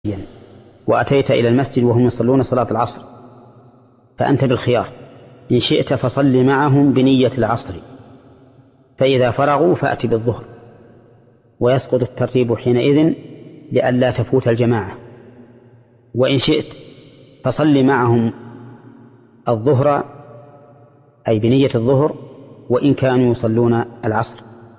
وأتيت إلى المسجد وهم يصلون صلاة العصر فأنت بالخيار، إن شئت فصل معهم بنية العصر، فإذا فرغوا فأتي بالظهر، ويسقط الترتيب حينئذ لئلا تفوت الجماعة. وإن شئت فصل معهم الظهر أي بنية الظهر وإن كانوا يصلون العصر،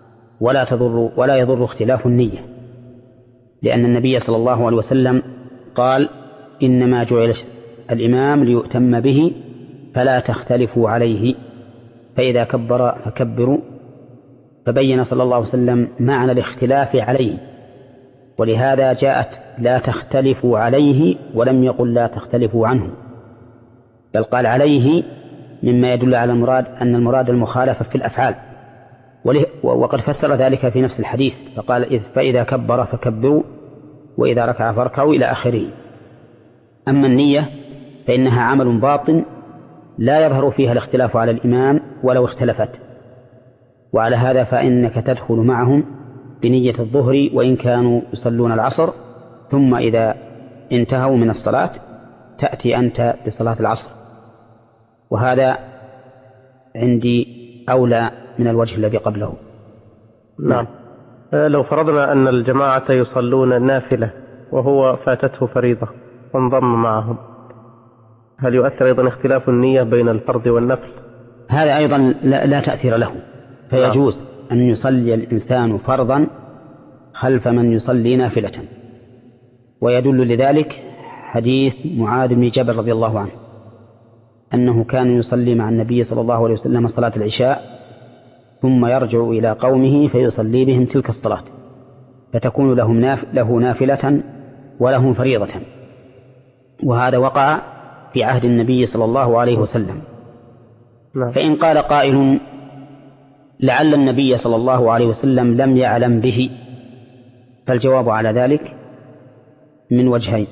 ولا يضر اختلاف النية، لأن النبي صلى الله عليه وسلم قال: إنما جعل الإمام ليؤتم به فلا تختلفوا عليه، فإذا كبر فكبروا. فبين صلى الله عليه وسلم معنى الاختلاف عليه، ولهذا جاءت لا تختلفوا عليه ولم يقل لا تختلفوا عنه، بل قال عليه، مما يدل على أن المراد المخالفة في الأفعال. وقد فسر ذلك في نفس الحديث فقال: فإذا كبر فكبروا وإذا ركع فاركعوا إلى آخره. أما النية فإنها عمل باطن لا يظهر فيها الاختلاف على الإمام ولو اختلفت، وعلى هذا فإنك تدخل معهم بنية الظهر وإن كانوا يصلون العصر، ثم إذا انتهوا من الصلاة تأتي أنت بصلاة العصر. وهذا عندي أولى من الوجه الذي قبله. نعم. لو فرضنا أن الجماعة يصلون نافلة وهو فاتته فريضة وانضم معهم، هل يؤثر أيضا اختلاف النية بين الفرض والنفل؟ هذا أيضا لا تأثير له، فيجوز أن يصلي الإنسان فرضا خلف من يصلي نافلة. ويدل لذلك حديث معاذ بن جبل رضي الله عنه أنه كان يصلي مع النبي صلى الله عليه وسلم صلاة العشاء ثم يرجع إلى قومه فيصلي بهم تلك الصلاة، فتكون له نافلة ولهم فريضة. وهذا وقع في عهد النبي صلى الله عليه وسلم. فإن قال قائل: لعل النبي صلى الله عليه وسلم لم يعلم به، فالجواب على ذلك من وجهين: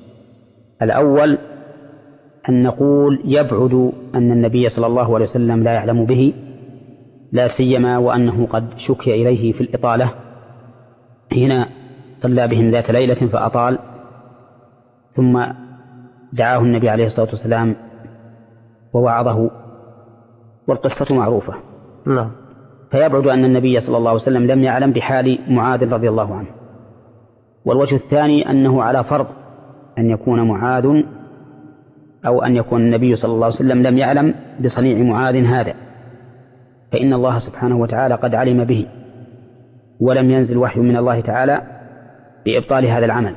الأول أن نقول يبعد أن النبي صلى الله عليه وسلم لا يعلم به، لا سيما وأنه قد شكي إليه في الإطالة حين صلى بهم ذات ليلة فأطال، ثم دعاه النبي عليه الصلاة والسلام ووعظه، والقصة معروفة. نعم. فيبعد أن النبي صلى الله عليه وسلم لم يعلم بحال معاذ رضي الله عنه. والوجه الثاني أنه على فرض أن يكون معاذ أو أن يكون النبي صلى الله عليه وسلم لم يعلم بصنيع معاذ هذا، فإن الله سبحانه وتعالى قد علم به ولم ينزل وحي من الله تعالى بإبطال هذا العمل.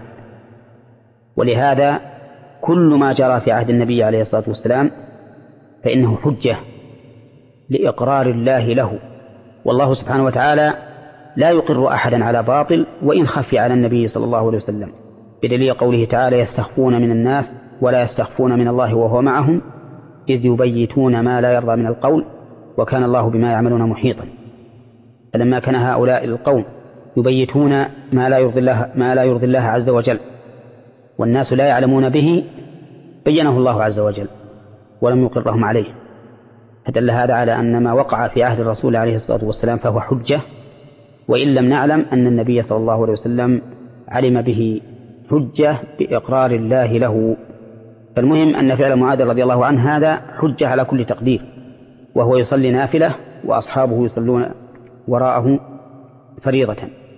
ولهذا كل ما جرى في عهد النبي عليه الصلاة والسلام فإنه حجة لإقرار الله له، والله سبحانه وتعالى لا يقر أحدا على باطل وإن خفي على النبي صلى الله عليه وسلم، بدليل قوله تعالى: يستخفون من الناس ولا يستخفون من الله وهو معهم إذ يبيتون ما لا يرضى من القول وكان الله بما يعملون محيطا. فلما كان هؤلاء القوم يبيتون ما لا يرضي الله عز وجل والناس لا يعلمون به، بينه الله عز وجل ولم يقرهم عليه، فدل هذا على أن ما وقع في عهد الرسول عليه الصلاة والسلام فهو حجة، وإن لم نعلم أن النبي صلى الله عليه وسلم علم به حجة بإقرار الله له. فالمهم أن فعل معاذ رضي الله عنه هذا حجة على كل تقدير، وهو يصلي نافلة وأصحابه يصلون وراءه فريضة.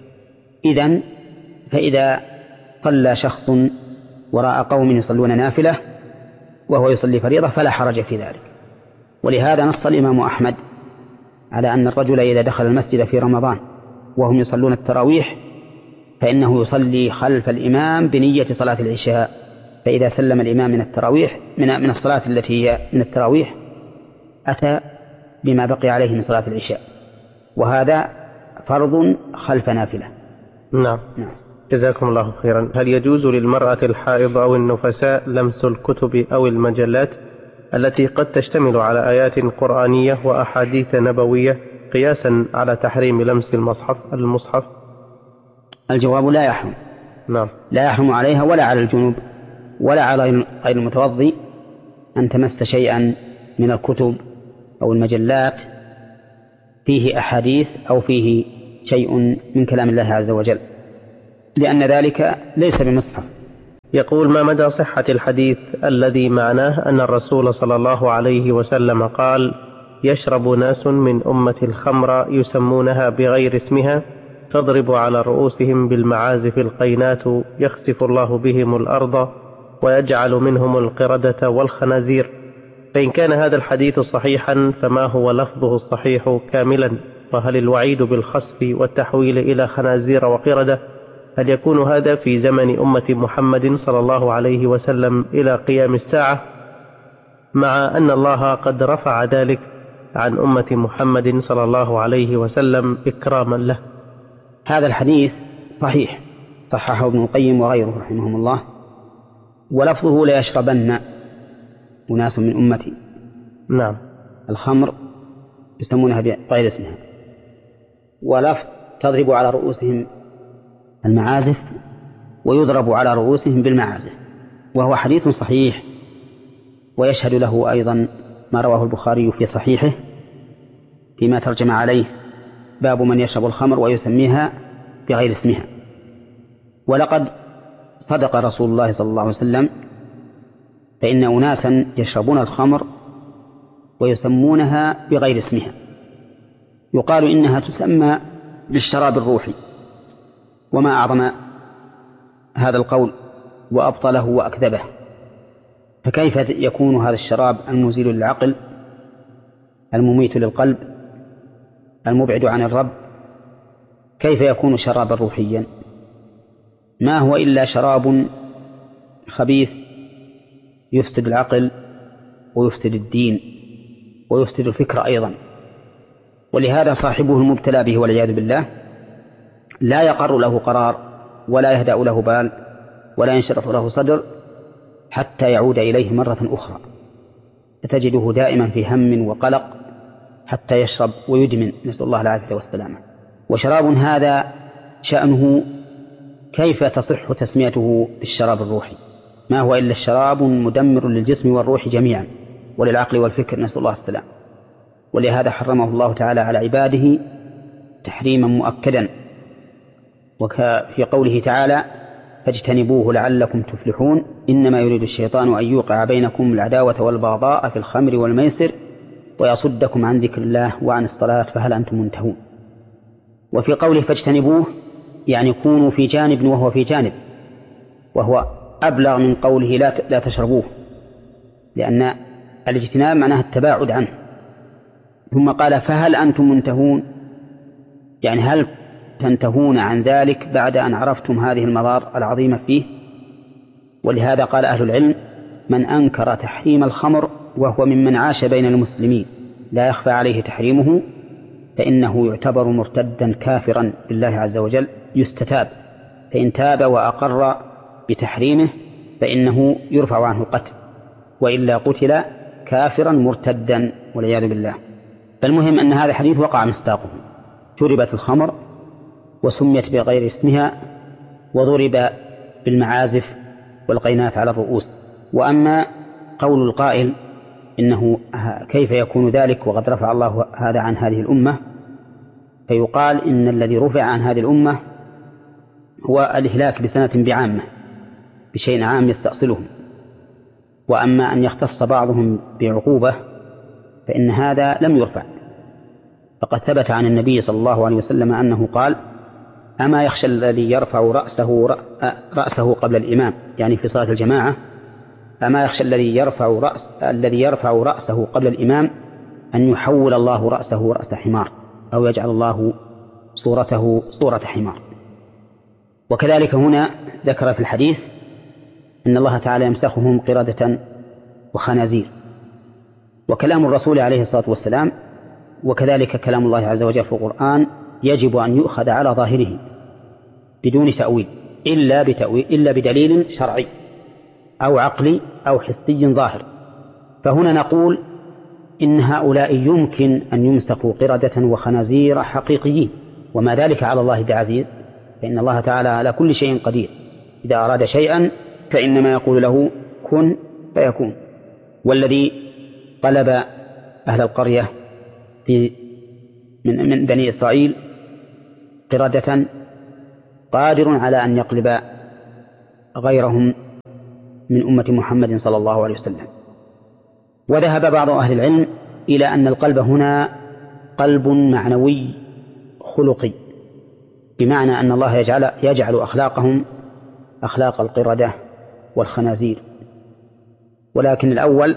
فإذا صلى شخص وراء قوم يصلون نافلة وهو يصلي فريضة فلا حرج في ذلك. ولهذا نص الإمام أحمد على أن الرجل إذا دخل المسجد في رمضان وهم يصلون التراويح فإنه يصلي خلف الإمام بنية صلاة العشاء، فإذا سلم الإمام من التراويح من الصلاة التي هي من التراويح أتى بما بقي عليه من صلاة العشاء، وهذا فرض خلف نافلة. نعم. جزاكم الله خيرا. هل يجوز للمرأة الحائض أو النفساء لمس الكتب أو المجلات التي قد تشتمل على آيات قرآنية وأحاديث نبوية قياسا على تحريم لمس المصحف؟ الجواب: لا يحرم. نعم. لا يحرم عليها ولا على الجنوب ولا على غير المتوضي أن تمس شيئا من الكتب أو المجلات فيه أحاديث أو فيه شيء من كلام الله عز وجل، لأن ذلك ليس بمصحف. يقول: ما مدى صحة الحديث الذي معناه أن الرسول صلى الله عليه وسلم قال: يشرب ناس من أمة الخمر يسمونها بغير اسمها تضرب على رؤوسهم بالمعازف القينات يخسف الله بهم الأرض ويجعل منهم القردة والخنازير؟ فإن كان هذا الحديث صحيحا فما هو لفظه الصحيح كاملا؟ وهل الوعيد بالخسف والتحويل إلى خنازير وقردة هل يكون هذا في زمن أمة محمد صلى الله عليه وسلم إلى قيام الساعة، مع أن الله قد رفع ذلك عن أمة محمد صلى الله عليه وسلم إكراما له؟ هذا الحديث صحيح، صححه ابن القيم وغيره رحمهم الله، ولفظه: لا يشربن أناس من أمتي. نعم. الخمر يسمونها بغير اسمها، ولفظ: تضرب على رؤوسهم المعازف ويضرب على رؤوسهم بالمعازف، وهو حديث صحيح. ويشهد له أيضا ما رواه البخاري في صحيحه فيما ترجم عليه: باب من يشرب الخمر ويسميها بغير اسمها. ولقد صدق رسول الله صلى الله عليه وسلم، فإن أناسا يشربون الخمر ويسمونها بغير اسمها، يقال إنها تسمى بالشراب الروحي. وما أعظم هذا القول وأبطله وأكذبه، فكيف يكون هذا الشراب المزيل للعقل المميت للقلب المبعد عن الرب، كيف يكون شرابا روحيا؟ ما هو إلا شراب خبيث يفسد العقل ويفسد الدين ويفسد الفكر أيضا. ولهذا صاحبه المبتلى به والعياذ بالله لا يقر له قرار ولا يهدأ له بال ولا ينشرح له صدر حتى يعود إليه مرة أخرى، فتجده دائما في هم وقلق حتى يشرب ويدمن، نسأل الله العافية والسلامة. وشراب هذا شأنه كيف تصح تسميته بالشراب الروحي؟ ما هو إلا الشراب مدمر للجسم والروح جميعا وللعقل والفكر، نسأل الله السلام. ولهذا حرمه الله تعالى على عباده تحريما مؤكدا، وفي قوله تعالى: فاجتنبوه لعلكم تفلحون، إنما يريد الشيطان أن يوقع بينكم العداوة والبغضاء في الخمر والميسر ويصدكم عن ذكر الله وعن الصلاة فهل أنتم منتهون. وفي قوله فاجتنبوه يعني كونوا في جانب وهو في جانب، وهو أبلغ من قوله لا تشربوه، لأن الاجتناب معناه التباعد عنه. ثم قال فهل أنتم منتهون، يعني هل تنتهون عن ذلك بعد أن عرفتم هذه المضار العظيمة فيه؟ ولهذا قال أهل العلم: من أنكر تحريم الخمر وهو ممن عاش بين المسلمين لا يخفى عليه تحريمه فإنه يعتبر مرتدا كافرا بالله عز وجل، يستتاب، فإن تاب وأقر بتحريمه فإنه يرفع عنه القتل، وإلا قتل كافرا مرتدا والعياذ بالله. فالمهم أن هذا الحديث وقع مصداقه: شربت الخمر وسميت بغير اسمها وضرب بالمعازف والقينات على الرؤوس. وأما قول القائل إنه كيف يكون ذلك وقد رفع الله هذا عن هذه الأمة، فيقال إن الذي رفع عن هذه الأمة هو الإهلاك بسنة بعامة، بشيء عام يستأصلهم. وأما أن يختص بعضهم بعقوبة فإن هذا لم يرفع. فقد ثبت عن النبي صلى الله عليه وسلم أنه قال: أما يخشى الذي يرفع رأسه قبل الإمام، يعني في صلاة الجماعة، أما يخشى الذي يرفع رأسه قبل الإمام أن يحول الله رأسه رأس حمار، أو يجعل الله صورته صورة حمار. وكذلك هنا ذكر في الحديث أن الله تعالى يمسخهم قردة وخنازير. وكلام الرسول عليه الصلاة والسلام وكذلك كلام الله عز وجل في القرآن يجب أن يؤخذ على ظاهره بدون تأويل، إلا بدليل شرعي أو عقلي أو حسي ظاهر. فهنا نقول إن هؤلاء يمكن أن يمسكوا قردة وخنازير حقيقيين، وما ذلك على الله بعزيز، فإن الله تعالى على كل شيء قدير، إذا أراد شيئا فإنما يقول له كن فيكون. والذي قلب أهل القرية من بني إسرائيل قردة قادر على أن يقلب غيرهم من أمة محمد صلى الله عليه وسلم. وذهب بعض أهل العلم إلى أن القلب هنا قلب معنوي خلقي، بمعنى أن الله يجعل أخلاقهم أخلاق القردة والخنازير، ولكن الأول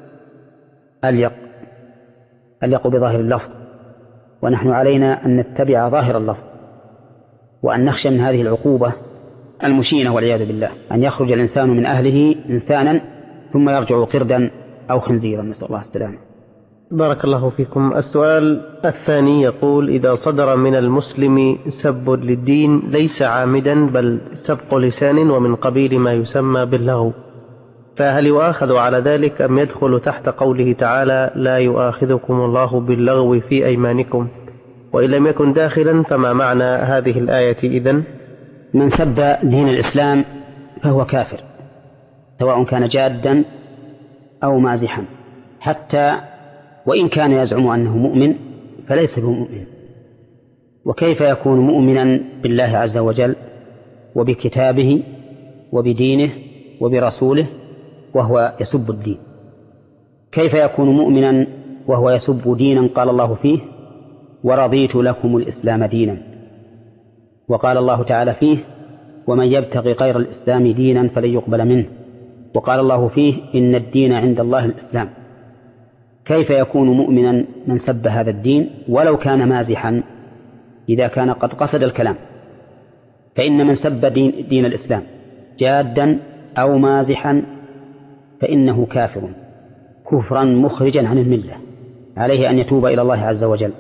أليق بظاهر اللفظ، ونحن علينا أن نتبع ظاهر اللفظ، وأن نخشى من هذه العقوبة المشينة والعياذ بالله، أن يخرج الإنسان من أهله إنسانا ثم يرجع قردا أو خنزيرا، نسأل الله السلامة. بارك الله فيكم. السؤال الثاني يقول: إذا صدر من المسلم سب للدين ليس عامدا بل سبق لسان ومن قبيل ما يسمى باللغو، فهل يؤاخذ على ذلك أم يدخل تحت قوله تعالى: لا يؤاخذكم الله باللغو في أيمانكم؟ وإن لم يكن داخلا فما معنى هذه الآية إذن؟ من سب دين الإسلام فهو كافر، سواء كان جادا أو مازحا، حتى وإن كان يزعم أنه مؤمن فليس بمؤمن. وكيف يكون مؤمنا بالله عز وجل وبكتابه وبدينه وبرسوله وهو يسب الدين؟ كيف يكون مؤمنا وهو يسب دينا قال الله فيه: ورضيت لكم الإسلام دينا، وقال الله تعالى فيه: ومن يبتغي غير الإسلام دينا فلن يقبل منه، وقال الله فيه: إن الدين عند الله الإسلام. كيف يكون مؤمنا من سب هذا الدين ولو كان مازحا إذا كان قد قصد الكلام؟ فإن من سب دين الإسلام جادا أو مازحا فإنه كافر كفرا مخرجا عن الملة، عليه أن يتوب إلى الله عز وجل.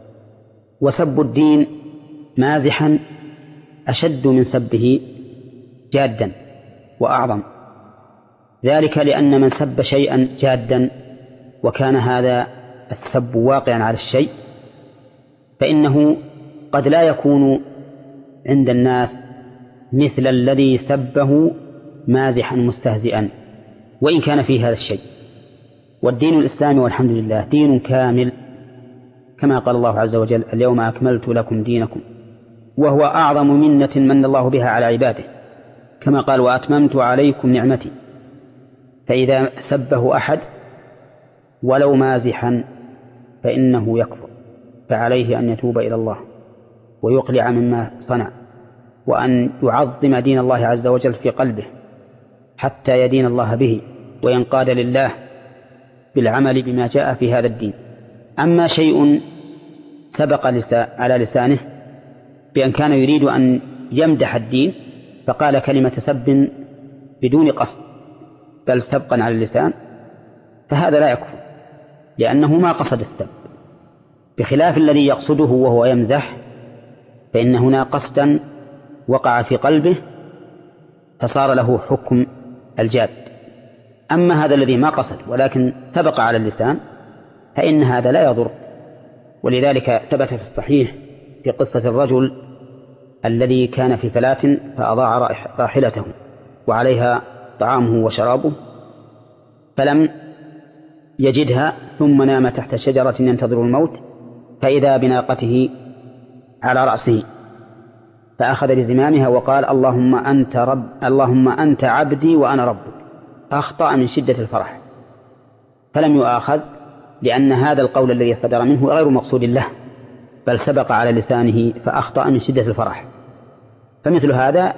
وسب الدين مازحا أشد من سبه جادا وأعظم، ذلك لأن من سب شيئا جادا وكان هذا السب واقعا على الشيء فإنه قد لا يكون عند الناس مثل الذي سبه مازحا مستهزئا وإن كان فيه هذا الشيء. والدين الإسلامي والحمد لله دين كامل، كما قال الله عز وجل: اليوم أكملت لكم دينكم، وهو أعظم منة من الله بها على عباده، كما قال: وأتممت عليكم نعمتي. فإذا سبه أحد ولو مازحا فإنه يكفر، فعليه أن يتوب إلى الله ويقلع مما صنع، وأن يعظم دين الله عز وجل في قلبه حتى يدين الله به وينقاد لله بالعمل بما جاء في هذا الدين. أما شيء سبق على لسانه بأن كان يريد أن يمدح الدين فقال كلمة سب بدون قصد بل سبقا على اللسان، فهذا لا يكفر لأنه ما قصد السب، بخلاف الذي يقصده وهو يمزح، فإن هنا قصدا وقع في قلبه فصار له حكم الجاد. أما هذا الذي ما قصد ولكن سبق على اللسان فإن هذا لا يضر. ولذلك ثبت في الصحيح في قصة الرجل الذي كان في فلاة فأضاع راحلته وعليها طعامه وشرابه فلم يجدها، ثم نام تحت شجرة ينتظر الموت، فإذا بناقته على رأسه، فأخذ بزمامها وقال: اللهم أنت عبدي وأنا ربك. أخطأ من شدة الفرح فلم يؤاخذ، لأن هذا القول الذي صدر منه غير مقصود له بل سبق على لسانه فأخطأ من شدة الفرح. فمثل هذا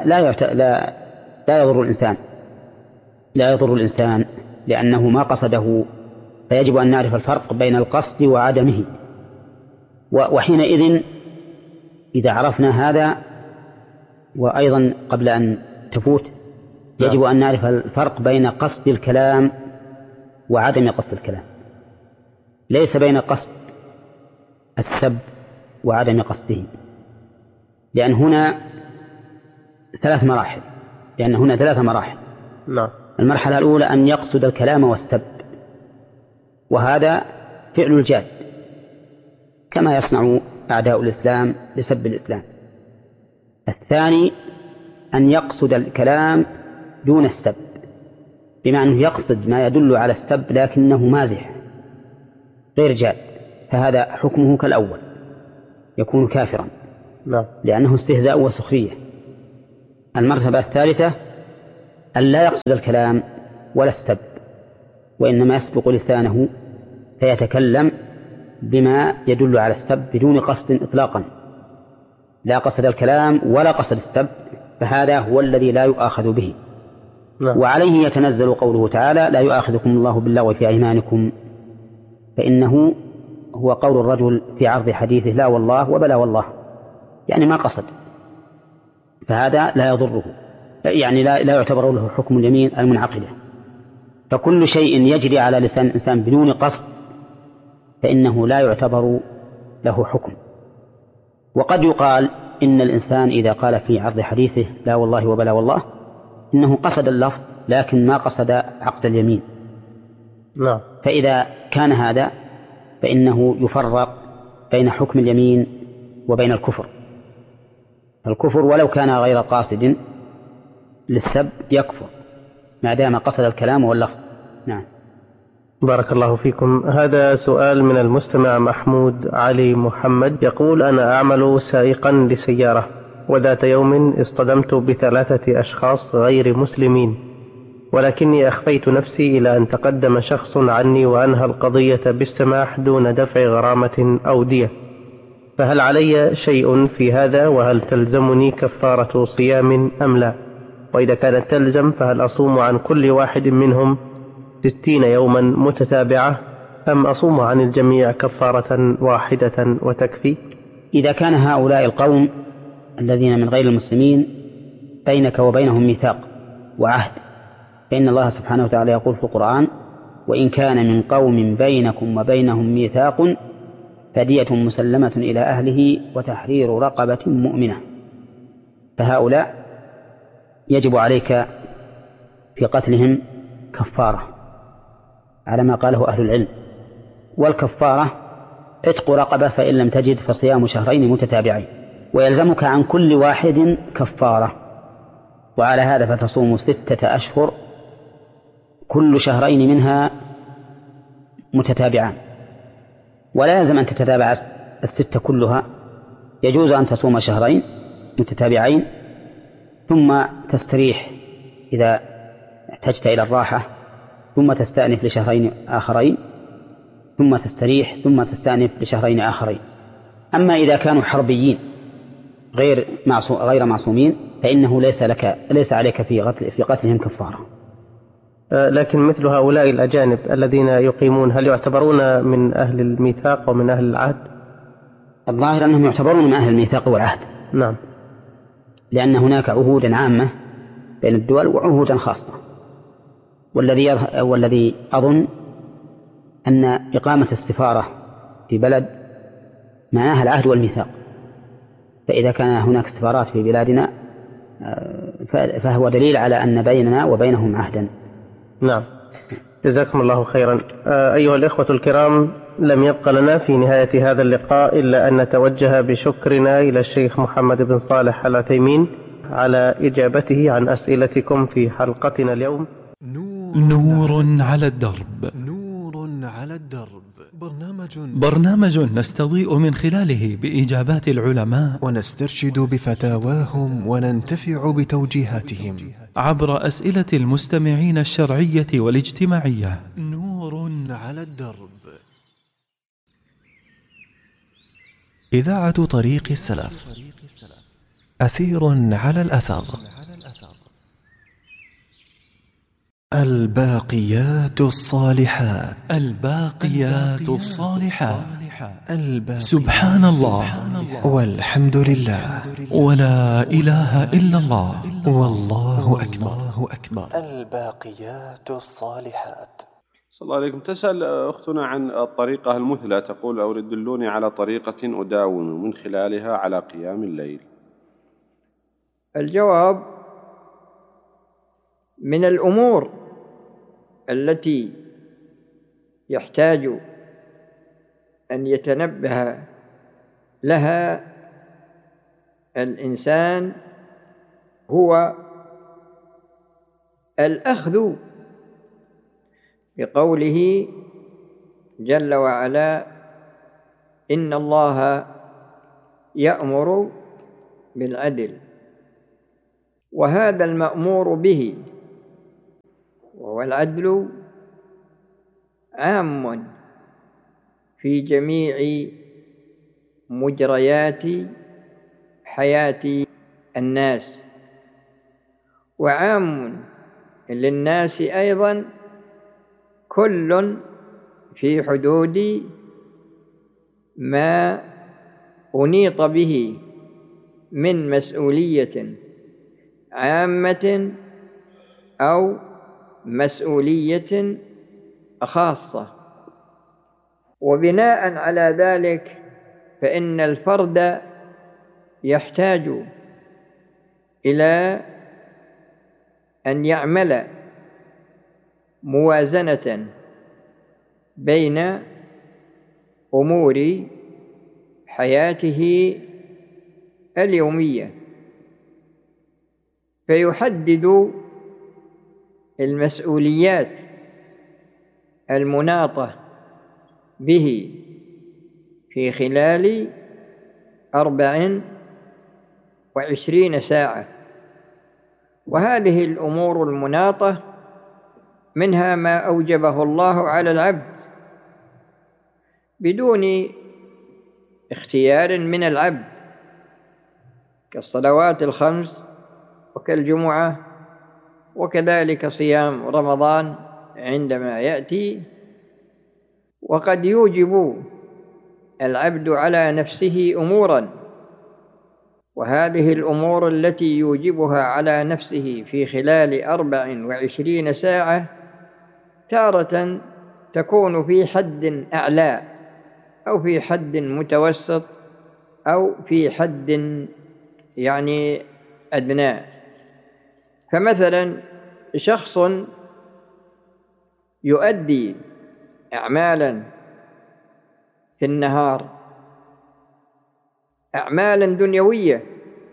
لا يضر الإنسان لأنه ما قصده، فيجب أن نعرف الفرق بين القصد وعدمه. وحينئذ إذا عرفنا هذا، وأيضا قبل أن تفوت يجب أن نعرف الفرق بين قصد الكلام وعدم قصد الكلام، ليس بين قصد السب وعدم قصده، لأن هنا ثلاث مراحل. نعم. المرحلة الأولى أن يقصد الكلام والسب، وهذا فعل الجاد كما يصنع أعداء الإسلام لسب الإسلام. الثاني أن يقصد الكلام دون السب، بمعنى أنه يقصد ما يدل على السب لكنه مازح غير جاد، فهذا حكمه كالأول يكون كافرا. نعم. لأنه استهزاء وسخرية. المرتبة الثالثة أن لا يقصد الكلام ولا السب، وإنما يسبق لسانه فيتكلم بما يدل على السب بدون قصد إطلاقا، لا قصد الكلام ولا قصد السب، فهذا هو الذي لا يؤاخذ به. وعليه يتنزل قوله تعالى: لا يؤاخذكم الله باللغو في أيمانكم، فإنه هو قول الرجل في عرض حديثه لا والله وبلا والله، يعني ما قصد، فهذا لا يضره، يعني لا يعتبر له حكم اليمين المنعقدة. فكل شيء يجري على لسان الإنسان بدون قصد فإنه لا يعتبر له حكم. وقد يقال إن الإنسان إذا قال في عرض حديثه لا والله وبلا والله إنه قصد اللفظ لكن ما قصد عقد اليمين. فإذا كان هذا فإنه يفرق بين حكم اليمين وبين الكفر. الكفر ولو كان غير قاصد للسب يكفر ما دام قصد الكلام واللفظ. نعم. بارك الله فيكم. هذا سؤال من المستمع محمود علي محمد، يقول: أنا أعمل سائقا لسيارة، وذات يوم اصطدمت ب3 أشخاص غير مسلمين، ولكني أخفيت نفسي إلى أن تقدم شخص عني وأنهى القضية بالسماح دون دفع غرامة أو دية، فهل علي شيء في هذا؟ وهل تلزمني كفارة صيام أم لا؟ وإذا كانت تلزم فهل أصوم عن كل واحد منهم 60 يوما متتابعة أم أصوم عن الجميع كفارة واحدة وتكفي؟ إذا كان هؤلاء القوم الذين من غير المسلمين بينك وبينهم ميثاق وعهد، فإن الله سبحانه وتعالى يقول في القرآن: وإن كان من قوم بينكم وبينهم ميثاق فدية مسلمة إلى أهله وتحرير رقبة مؤمنة. فهؤلاء يجب عليك في قتلهم كفارة على ما قاله أهل العلم، والكفارة عتق رقبة، فإن لم تجد فصيام شهرين متتابعين، ويلزمك عن كل واحد كفارة. وعلى هذا فتصوم 6 أشهر كل شهرين منها متتابعان، ولا يلزم أن تتتابع 6 كلها، يجوز أن تصوم شهرين متتابعين ثم تستريح إذا احتجت إلى الراحة، ثم تستأنف لشهرين آخرين، ثم تستريح، ثم تستأنف لشهرين آخرين. أما إذا كانوا حربيين غير معصومين فإنه ليس عليك في قتلهم كفارة. لكن مثل هؤلاء الأجانب الذين يقيمون، هل يعتبرون من أهل الميثاق ومن أهل العهد؟ الظاهر أنهم يعتبرون من أهل الميثاق والعهد. نعم. لأن هناك عهودا عامة بين الدول وعهودا خاصة، والذي أظن أن إقامة السفارة في بلد معناها العهد والميثاق، فإذا كان هناك سفارات في بلادنا فهو دليل على أن بيننا وبينهم عهدا. نعم، جزاكم الله خيرا. أيها الإخوة الكرام، لم يبق لنا في نهاية هذا اللقاء إلا أن نتوجه بشكرنا إلى الشيخ محمد بن صالح العثيمين على إجابته عن أسئلتكم في حلقتنا اليوم. نور على الدرب. برنامج نستضيء من خلاله بإجابات العلماء ونسترشد بفتاواهم وننتفع بتوجيهاتهم عبر أسئلة المستمعين الشرعية والاجتماعية. نور على الدرب. إذاعة طريق السلف، أثير على الأثر. الباقيات الصالحات. سبحان الله والحمد لله ولا إله إلا الله والله أكبر. الباقيات الصالحات. صلى الله عليكم. تسأل أختنا عن الطريقة المثلى، تقول: أو دلوني على طريقة أداوم من خلالها على قيام الليل. الجواب: من الأمور التي يحتاج أن يتنبه لها الإنسان هو الأخذ بقوله جل وعلا: إن الله يأمر بالعدل. وهذا المأمور به وهو العدل عام في جميع مجريات حياة الناس، وعام للناس أيضا، كل في حدود ما أنيط به من مسؤولية عامة أو مسؤولية خاصة. وبناء على ذلك فإن الفرد يحتاج إلى أن يعمل موازنة بين أمور حياته اليومية، فيحدد المسؤوليات المناطة به في خلال 24 ساعة. وهذه الأمور المناطة منها ما أوجبه الله على العبد بدون اختيار من العبد، كالصلوات الخمس وكالجمعة، وكذلك صيام رمضان عندما يأتي. وقد يوجب العبد على نفسه أمورا، وهذه الأمور التي يوجبها على نفسه في خلال 24 ساعة تارة تكون في حد أعلى أو في حد متوسط أو في حد أدنى. فمثلا شخص يؤدي أعمالا في النهار، أعمالا دنيوية،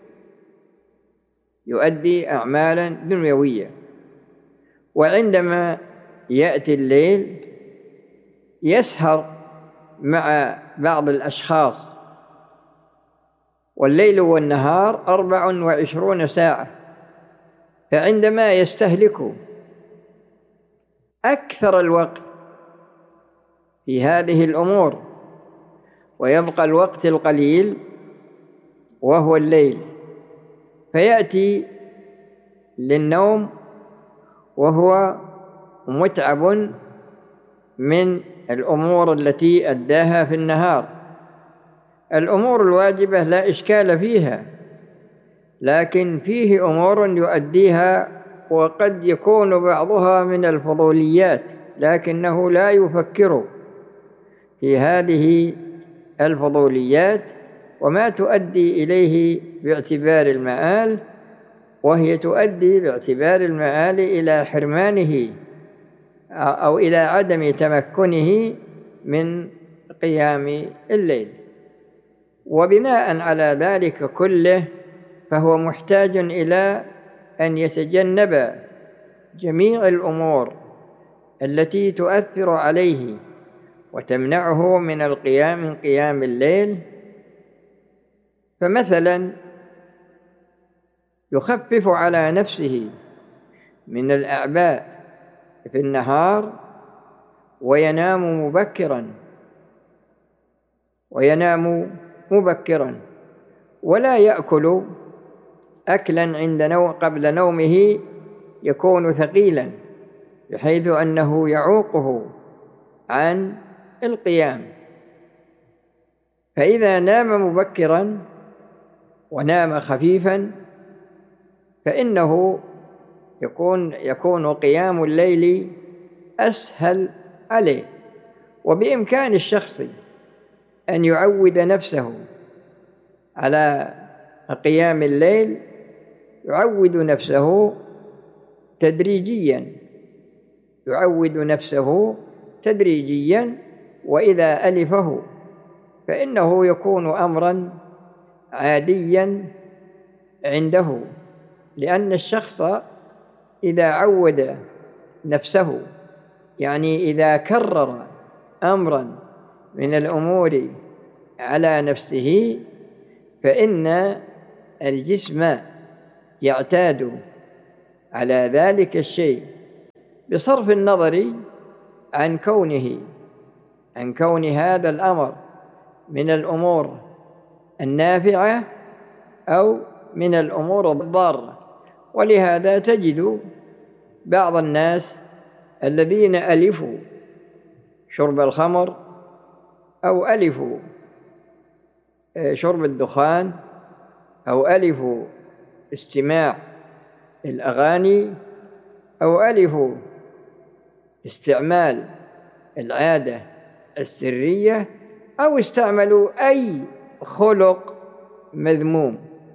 يؤدي أعمالا دنيوية، وعندما يأتي الليل يسهر مع بعض الأشخاص، والليل والنهار 24 ساعة، فعندما يستهلك أكثر الوقت في هذه الأمور ويبقى الوقت القليل وهو الليل، فيأتي للنوم وهو متعب من الأمور التي أداها في النهار. الأمور الواجبة لا إشكال فيها، لكن فيه أمور يؤديها وقد يكون بعضها من الفضوليات، لكنه لا يفكر في هذه الفضوليات وما تؤدي إليه باعتبار المآل، وهي تؤدي باعتبار المآل إلى حرمانه أو إلى عدم تمكنه من قيام الليل. وبناء على ذلك كله فهو محتاج إلى أن يتجنب جميع الأمور التي تؤثر عليه وتمنعه من القيام من قيام الليل. فمثلا يخفف على نفسه من الأعباء في النهار وينام مبكرا ولا يأكل أكلا قبل نومه يكون ثقيلا بحيث أنه يعوقه عن القيام. فإذا نام مبكرا ونام خفيفا فإنه يكون قيام الليل أسهل عليه. وبإمكان الشخص أن يعود نفسه على قيام الليل، يعود نفسه تدريجيا، وإذا ألفه فإنه يكون أمرا عاديا عنده، لأن الشخص إذا عود نفسه إذا كرر أمرا من الأمور على نفسه فإن الجسم يعتاد على ذلك الشيء بصرف النظر عن كون هذا الأمر من الأمور النافعة أو من الأمور الضارة. ولهذا تجد بعض الناس الذين ألفوا شرب الخمر أو ألفوا شرب الدخان أو ألفوا استماع الأغاني أو ألفوا استعمال العادة السرية أو استعملوا أي خلق مذموم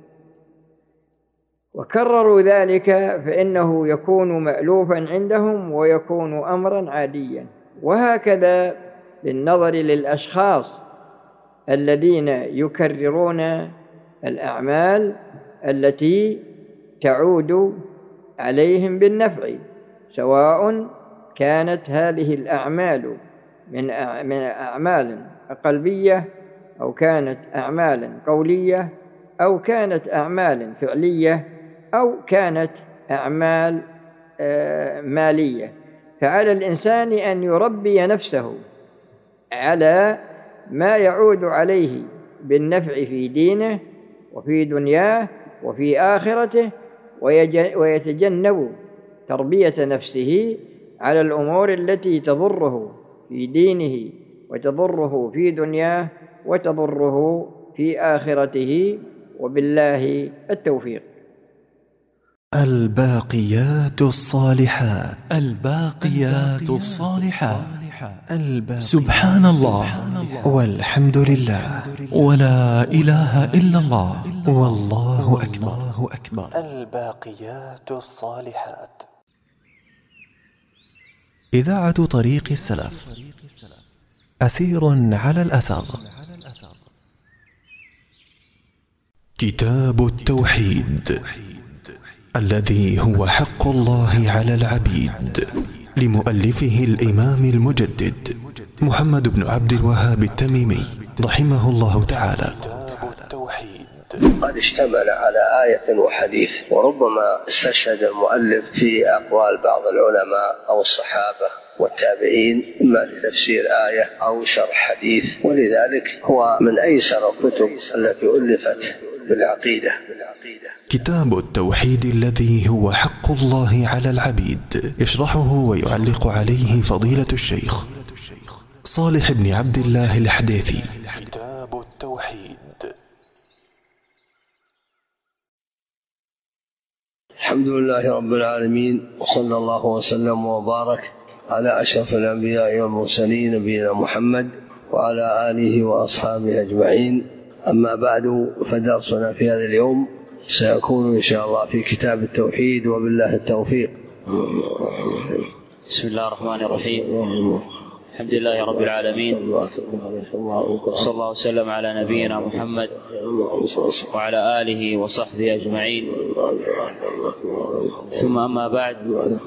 وكرروا ذلك، فإنه يكون مألوفا عندهم ويكون أمرا عاديا. وهكذا بالنظر للأشخاص الذين يكررون الأعمال التي تعود عليهم بالنفع، سواء كانت هذه الأعمال من أعمال قلبية أو كانت أعمال قولية أو كانت أعمال فعلية أو كانت أعمال مالية. فعلى الإنسان أن يربي نفسه على ما يعود عليه بالنفع في دينه وفي دنياه وفي آخرته، ويتجنب تربية نفسه على الأمور التي تضره في دينه وتضره في دنياه وتضره في آخرته. وبالله التوفيق. الباقيات الصالحات. الباقيات الصالحات. سبحان الله والحمد لله ولا إله إلا الله والله أكبر. الباقيات الصالحات. إذاعة طريق السلف، أثير على الأثر. كتاب التوحيد الذي هو حق الله على العبيد، لمؤلفه الإمام المجدد محمد بن عبد الوهاب التميمي رحمه الله تعالى. قد اشتمل على آية وحديث، وربما استشهد المؤلف في أقوال بعض العلماء أو الصحابة والتابعين إما لتفسير آية أو شرح حديث، ولذلك هو من أيسر الكتب التي ألفت بالعقيدة. كتاب التوحيد الذي هو حق الله على العبيد، يشرحه ويعلق عليه فضيلة الشيخ صالح بن عبد الله الحديثي. كتاب التوحيد. الحمد لله رب العالمين، وصلى الله وسلم وبارك على أشرف الأنبياء والمرسلين نبينا محمد وعلى آله وأصحابه أجمعين. أما بعد، فدرسنا في هذا اليوم سيكون إن شاء الله في كتاب التوحيد، وبالله التوفيق. بسم الله الرحمن الرحيم. الحمد لله رب العالمين، صلى الله وسلم على نبينا محمد وعلى آله وصحبه أجمعين، ثم أما بعد.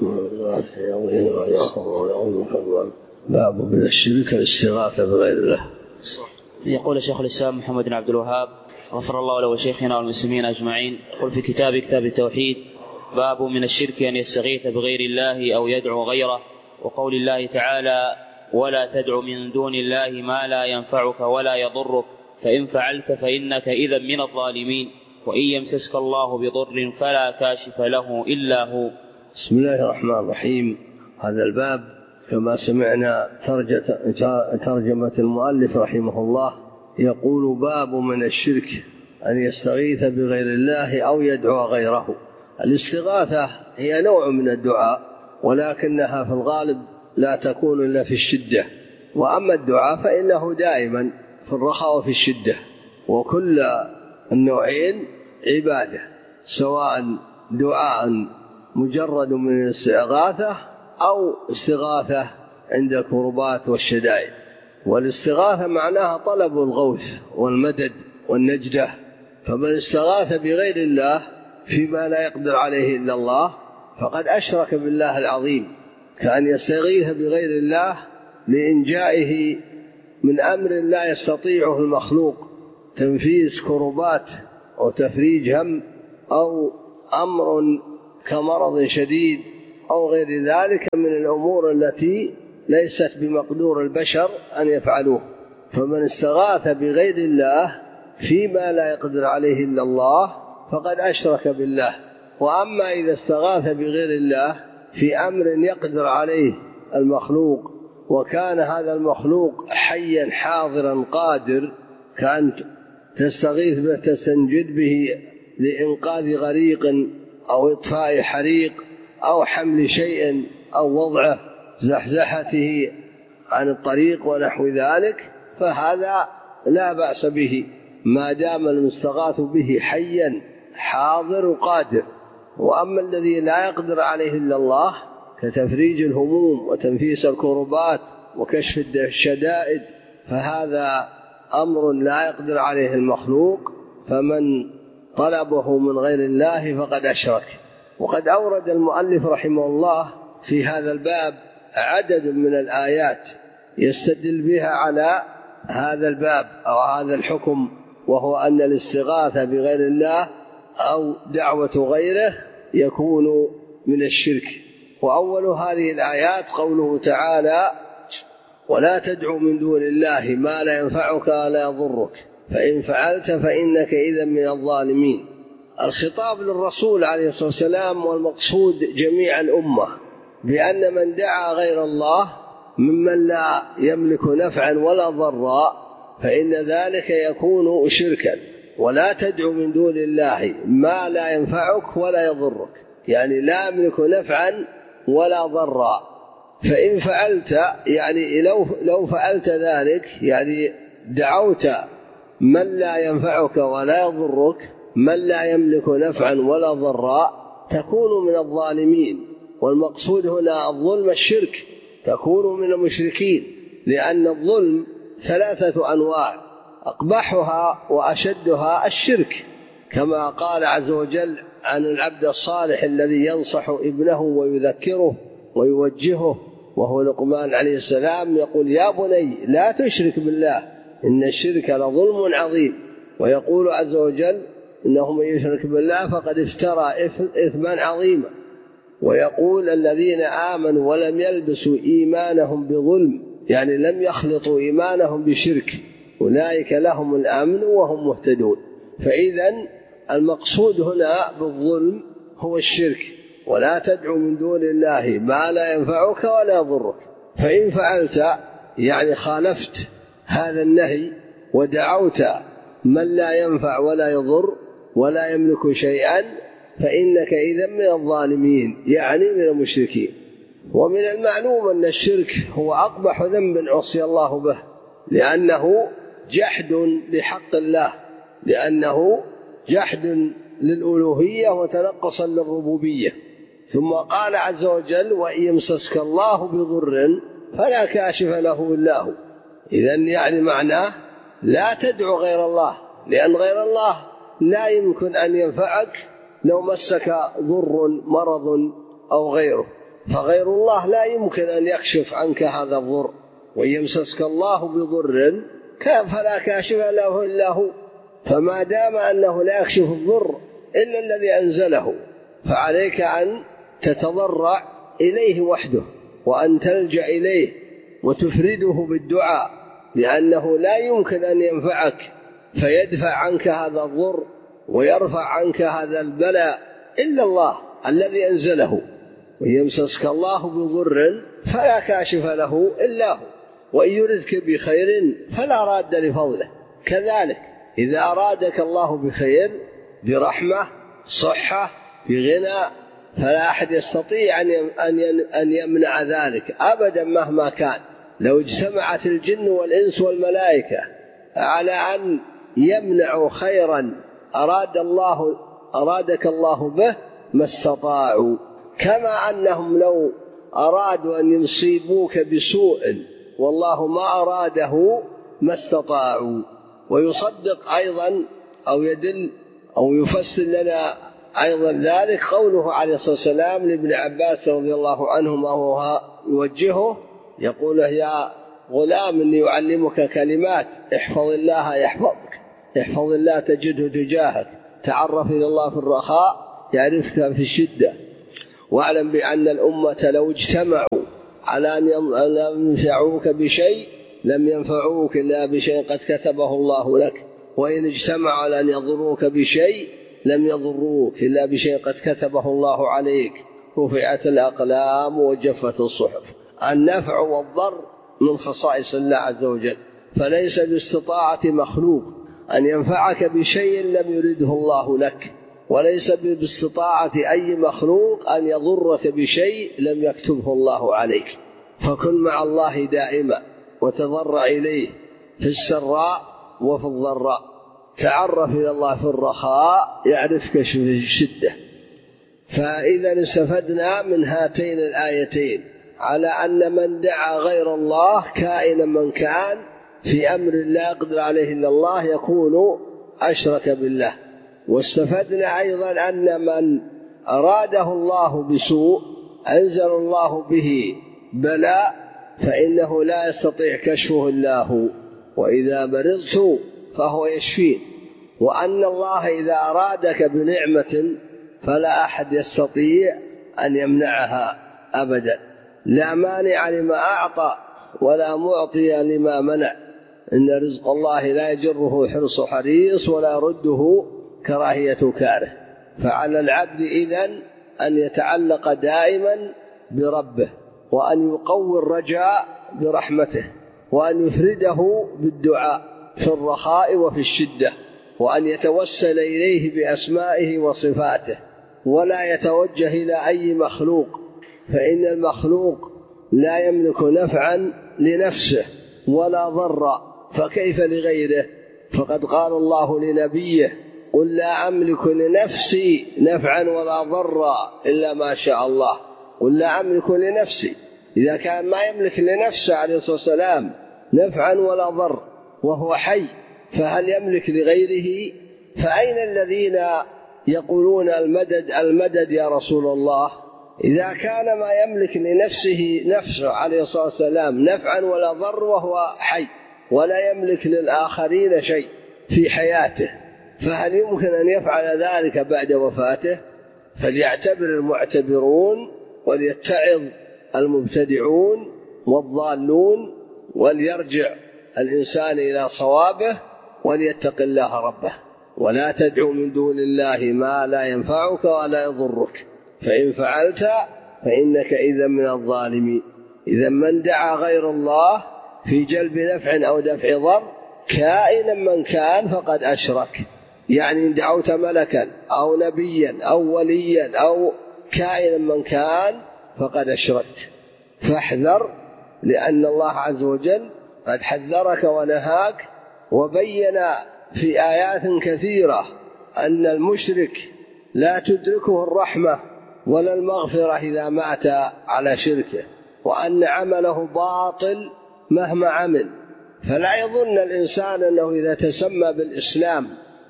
باب من الشرك الاستغاثة بغير الله. يقول شيخ الإسلام محمد بن عبد الوهاب غفر الله له وشيخنا والمسلمين أجمعين، قل في كتاب التوحيد: باب من الشرك أن يستغيث بغير الله أو يدعو غيره، وقول الله تعالى: ولا تدع من دون الله ما لا ينفعك ولا يضرك، فإن فعلت فإنك إذا من الظالمين، وإن يمسسك الله بضر فلا كاشف له إلا هو. بسم الله الرحمن الرحيم. هذا الباب كما سمعنا ترجمة المؤلف رحمه الله، يقول: باب من الشرك أن يستغيث بغير الله أو يدعو غيره. الاستغاثة هي نوع من الدعاء، ولكنها في الغالب لا تكون إلا في الشدة، وأما الدعاء فإنه دائما في الرخاء وفي الشدة، وكل النوعين عبادة، سواء دعاء مجرد من الاستغاثة أو استغاثة عند الكربات والشدائد. والاستغاثة معناها طلب الغوث والمدد والنجدة، فمن استغاث بغير الله فيما لا يقدر عليه إلا الله فقد أشرك بالله العظيم، كأن يستغيث بغير الله لإنجائه من أمر لا يستطيعه المخلوق، تنفيذ كربات أو تفريج هم، أو أمر كمرض شديد أو غير ذلك من الأمور التي ليست بمقدور البشر أن يفعلوه. فمن استغاث بغير الله فيما لا يقدر عليه إلا الله فقد أشرك بالله. وأما إذا استغاث بغير الله في أمر يقدر عليه المخلوق وكان هذا المخلوق حيا حاضرا قادر، كأن تستغيث به تستنجد به لإنقاذ غريق أو إطفاء حريق أو حمل شيء أو وضعه زحزحته عن الطريق ونحو ذلك، فهذا لا بأس به ما دام المستغاث به حيا حاضر وقادر. وأما الذي لا يقدر عليه إلا الله كتفريج الهموم وتنفيس الكربات وكشف الشدائد فهذا أمر لا يقدر عليه المخلوق، فمن طلبه من غير الله فقد أشرك. وقد أورد المؤلف رحمه الله في هذا الباب عدد من الآيات يستدل بها على هذا الباب أو هذا الحكم، وهو أن الاستغاثة بغير الله أو دعوة غيره يكون من الشرك. وأول هذه الآيات قوله تعالى: ولا تدعو من دون الله ما لا ينفعك ولا يضرك فإن فعلت فإنك إذا من الظالمين. الخطاب للرسول عليه الصلاة والسلام والمقصود جميع الأمة بأن من دعا غير الله ممن لا يملك نفعا ولا ضرا فإن ذلك يكون شركا. ولا تدعو من دون الله ما لا ينفعك ولا يضرك، يعني لا يملك نفعا ولا ضرا. فإن فعلت يعني لو فعلت ذلك يعني دعوت من لا ينفعك ولا يضرك، من لا يملك نفعا ولا ضرا، تكون من الظالمين. والمقصود هنا الظلم الشرك، تكون من المشركين، لأن الظلم 3 أنواع أقبحها وأشدها الشرك، كما قال عز وجل عن العبد الصالح الذي ينصح ابنه ويذكره ويوجهه وهو لقمان عليه السلام، يقول: يا بني لا تشرك بالله إن الشرك لظلم عظيم. ويقول عز وجل: إنه من يشرك بالله فقد افترى إثما عظيما. ويقول: الذين آمنوا ولم يلبسوا إيمانهم بظلم، يعني لم يخلطوا إيمانهم بشرك، أولئك لهم الأمن وهم مهتدون. فإذا المقصود هنا بالظلم هو الشرك. ولا تدعو من دون الله ما لا ينفعك ولا يضرك، فإن فعلت يعني خالفت هذا النهي ودعوت من لا ينفع ولا يضر ولا يملك شيئا فإنك إذا من الظالمين، يعني من المشركين. ومن المعلوم أن الشرك هو أقبح ذنب عصي الله به، لأنه جحد لحق الله، لأنه جحد للألوهية وتنقصا للربوبية. ثم قال عز وجل: وإن يمسسك الله بضر فلا كاشف له إلا هو. إذن يعني معناه لا تدعو غير الله، لأن غير الله لا يمكن أن ينفعك لو مسك ضر مرض أو غيره، فغير الله لا يمكن أن يكشف عنك هذا الضر. وإن يمسسك الله بضر فلا كاشف له إلا هو. فما دام أنه لا يكشف الضر إلا الذي أنزله، فعليك أن تتضرع إليه وحده وأن تلجأ إليه وتفرده بالدعاء، لأنه لا يمكن أن ينفعك فيدفع عنك هذا الضر ويرفع عنك هذا البلاء إلا الله الذي أنزله. ويمسسك الله بضر فلا كاشف له إلا هو، وإن يردك بخير فلا راد لفضله. كذلك إذا أرادك الله بخير، برحمة، صحة، بغنى، فلا أحد يستطيع أن يمنع ذلك أبدا مهما كان. لو اجتمعت الجن والإنس والملائكة على أن يمنعوا خيرا أرادك الله به ما استطاعوا، كما أنهم لو أرادوا أن يصيبوك بسوء والله ما أراده ما استطاعوا. ويصدق أيضا أو يدل أو يفسر لنا أيضا ذلك قوله عليه الصلاة والسلام لابن عباس رضي الله عنهما وهو يوجهه، يقول: يا غلام إني أعلمك كلمات، احفظ الله يحفظك، احفظ الله تجده تجاهك، تعرف إلى الله في الرخاء يعرفك في الشدة. واعلم بأن الأمة لو اجتمعوا على أن ينفعوك بشيء لم ينفعوك إلا بشيء قد كتبه الله لك، وإن اجتمعوا على أن يضروك بشيء لم يضروك إلا بشيء قد كتبه الله عليك. رفعت الأقلام وجفت الصحف. النفع والضر من خصائص الله عز وجل، فليس باستطاعة مخلوق أن ينفعك بشيء لم يرده الله لك، وليس باستطاعة أي مخلوق أن يضرك بشيء لم يكتبه الله عليك. فكن مع الله دائما وتضرع إليه في السراء وفي الضراء. تعرف إلى الله في الرخاء يعرفك في الشدة. فإذا استفدنا من هاتين الآيتين على أن من دعا غير الله كائنا من كان في أمر لا يقدر عليه إلا الله يكون أشرك بالله. واستفدنا أيضا أن من أراده الله بسوء أنزل الله به بلاء فإنه لا يستطيع كشفه إلا هو، وإذا مرضت فهو يشفين. وأن الله إذا أرادك بنعمة فلا أحد يستطيع أن يمنعها أبدا، لا مانع لما أعطى ولا معطي لما منع. إن رزق الله لا يجره حرص حريص ولا يرده كراهية كاره. فعلى العبد إذن أن يتعلق دائما بربه، وأن يقوي الرجاء برحمته، وأن يفرده بالدعاء في الرخاء وفي الشدة، وأن يتوسل إليه بأسمائه وصفاته، ولا يتوجه إلى أي مخلوق، فإن المخلوق لا يملك نفعا لنفسه ولا ضرا، فكيف لغيره؟ فقد قال الله لنبيه: قل لا أملك لنفسي نفعا ولا ضرا إلا ما شاء الله. قل لا أملك لنفسي، إذا كان ما يملك لنفسه عليه الصلاة والسلام نفعا ولا ضر وهو حي، فهل يملك لغيره؟ فأين الذين يقولون المدد المدد يا رسول الله؟ إذا كان ما يملك لنفسه نفسه عليه الصلاة والسلام نفعا ولا ضر وهو حي، ولا يملك للآخرين شيء في حياته، فهل يمكن أن يفعل ذلك بعد وفاته؟ فليعتبر المعتبرون وليتعظ المبتدعون والضالون، وليرجع الإنسان إلى صوابه وليتق الله ربه. ولا تدعو من دون الله ما لا ينفعك ولا يضرك، فإن فعلت فإنك إذا من الظالمين. إذا من دعا غير الله في جلب نفع أو دفع ضر كائنا من كان فقد أشرك. يعني إن دعوت ملكا أو نبيا أو وليا أو كائنا من كان فقد أشركت. فاحذر، لأن الله عز وجل قد حذرك ونهاك، وبين في آيات كثيرة أن المشرك لا تدركه الرحمة ولا المغفرة إذا مات على شركه، وأن عمله باطل مهما عمل. فلا يظن الإنسان أنه إذا تسمى بالإسلام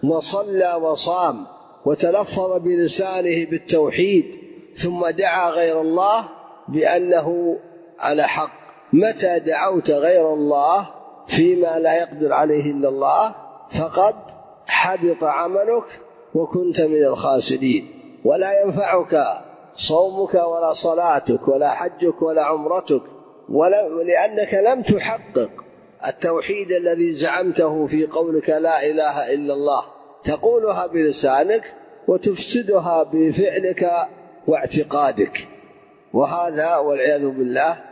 وصلى وصام وتلفظ بلسانه بالتوحيد ثم دعا غير الله بأنه على حق. متى دعوت غير الله فيما لا يقدر عليه إلا الله فقد حبط عملك وكنت من الخاسرين. ولا ينفعك صومك ولا صلاتك ولا حجك ولا عمرتك، لأنك لم تحقق التوحيد الذي زعمته في قولك لا إله إلا الله. تقولها بلسانك وتفسدها بفعلك واعتقادك. وهذا والعياذ بالله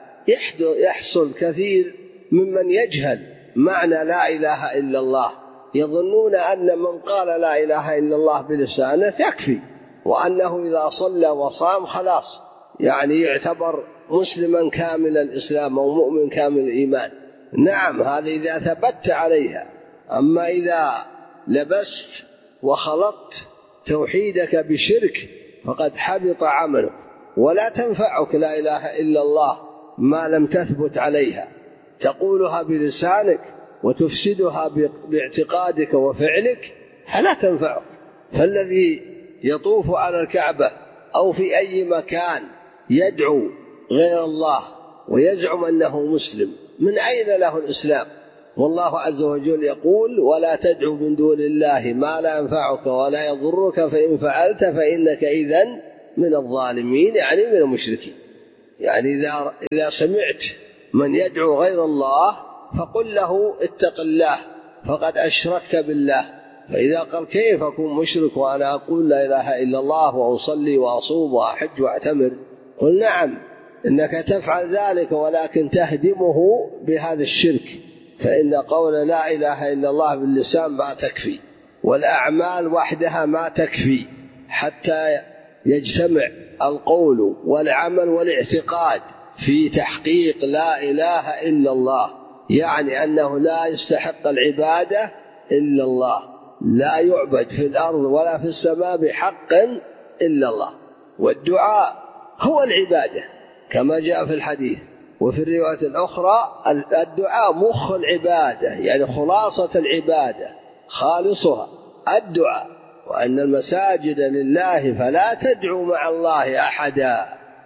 يحصل كثير ممن يجهل معنى لا إله إلا الله، يظنون أن من قال لا إله إلا الله بلسانه يكفي، وأنه إذا صلى وصام خلاص يعني يعتبر مسلما كامل الإسلام أو مؤمن كامل الإيمان. نعم، هذا إذا ثبت عليها. أما إذا لبست وخلطت توحيدك بشرك فقد حبط عملك، ولا تنفعك لا إله إلا الله ما لم تثبت عليها. تقولها بلسانك وتفسدها باعتقادك وفعلك فلا تنفعك. فالذي يطوف على الكعبة أو في أي مكان يدعو غير الله ويزعم أنه مسلم، من أين له الإسلام؟ والله عز وجل يقول: ولا تدعو من دون الله ما لا ينفعك ولا يضرك، فإن فعلت فإنك إذن من الظالمين يعني من المشركين. يعني إذا سمعت من يدعو غير الله فقل له اتق الله فقد أشركت بالله. فإذا قال كيف أكون مشرك وأنا أقول لا إله إلا الله وأصلي وأصوم وأحج وأعتمر؟ قل نعم إنك تفعل ذلك ولكن تهدمه بهذا الشرك، فإن قول لا إله إلا الله باللسان ما تكفي، والأعمال وحدها ما تكفي حتى يجتمع القول والعمل والاعتقاد في تحقيق لا إله إلا الله، يعني أنه لا يستحق العبادة إلا الله، لا يعبد في الأرض ولا في السماء بحق إلا الله. والدعاء هو العبادة كما جاء في الحديث. وفي الرواية الأخرى الدعاء مخ العبادة، يعني خلاصة العبادة خالصها الدعاء، وأن المساجد لله فلا تدعوا مع الله أحدا.